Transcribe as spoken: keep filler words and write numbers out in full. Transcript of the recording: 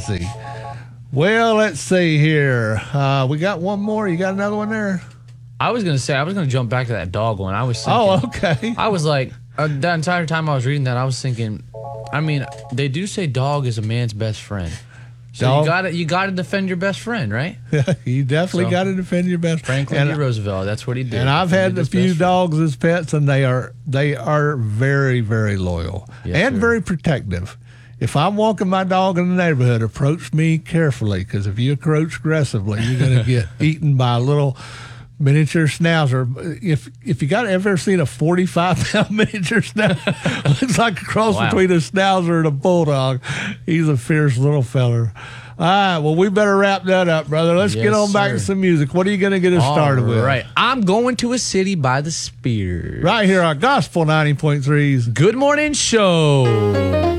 see. Well, let's see here. Uh, we got one more. You got another one there? I was going to say, I was going to jump back to that dog one. I was thinking, Oh, okay. I was like, uh, that entire time I was reading that, I was thinking, I mean, they do say dog is a man's best friend. So Dog. you got to you got to defend your best friend, right? You definitely So, got to defend your best friend. Franklin D. And, Roosevelt, that's what he did. and I've Defended had a his few best friend. dogs as pets, and they are they are very, very loyal Yes, and sir. very protective. If I'm walking my dog in the neighborhood, approach me carefully, because if you approach aggressively, you're going to get eaten by a little miniature schnauzer. If if you got ever seen a forty-five pound miniature schnauzer, looks like a cross Wow. between a schnauzer and a bulldog. He's a fierce little feller. All right, well, we better wrap that up, brother. Let's Yes, get on back to sir. some music. What are you going to get us started with? All right. I'm going to a city by the Spears. Right here on Gospel ninety point three's Good Morning Show.